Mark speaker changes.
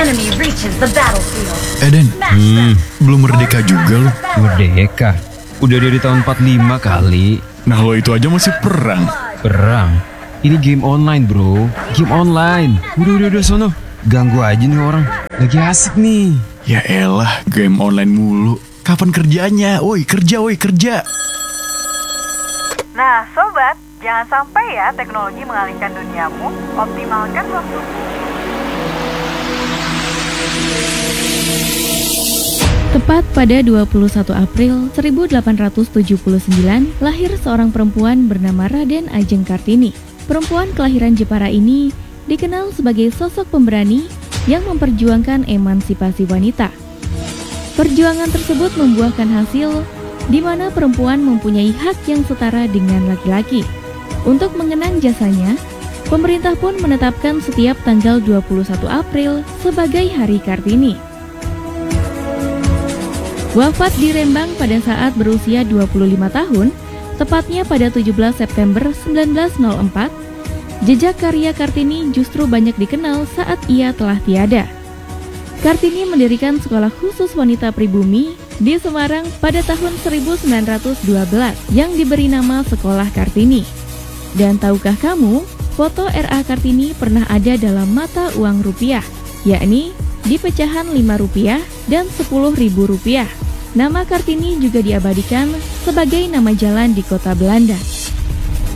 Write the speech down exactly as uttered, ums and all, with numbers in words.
Speaker 1: enemy reaches the battlefield.
Speaker 2: Eden,
Speaker 3: Hmm,
Speaker 2: belum merdeka juga lo.
Speaker 3: merdeka. Udah dari tahun empat puluh lima kali.
Speaker 2: Nah lo itu aja masih perang.
Speaker 3: Perang. Ini game online bro. Game online. Udah udah udah sono. Ganggu aja nih orang. Lagi asik nih.
Speaker 2: Ya elah, game online mulu. Kapan kerjanya? Woi kerja, woi kerja.
Speaker 4: Nah, sobat, jangan sampai ya teknologi mengalihkan duniamu. Optimalkan waktu.
Speaker 5: Tepat pada dua puluh satu April seribu delapan ratus tujuh puluh sembilan, lahir seorang perempuan bernama Raden Ajeng Kartini. Perempuan kelahiran Jepara ini dikenal sebagai sosok pemberani yang memperjuangkan emansipasi wanita. Perjuangan tersebut membuahkan hasil di mana perempuan mempunyai hak yang setara dengan laki-laki. Untuk mengenang jasanya, pemerintah pun menetapkan setiap tanggal dua puluh satu April sebagai Hari Kartini. Wafat di Rembang pada saat berusia dua puluh lima tahun, tepatnya pada tujuh belas September seribu sembilan ratus empat, jejak karya Kartini justru banyak dikenal saat ia telah tiada. Kartini mendirikan sekolah khusus wanita pribumi di Semarang pada tahun seribu sembilan ratus dua belas yang diberi nama Sekolah Kartini. Dan tahukah kamu, foto R A Kartini pernah ada dalam mata uang rupiah, yakni di pecahan lima rupiah dan sepuluh ribu rupiah. Nama Kartini juga diabadikan sebagai nama jalan di kota Belanda.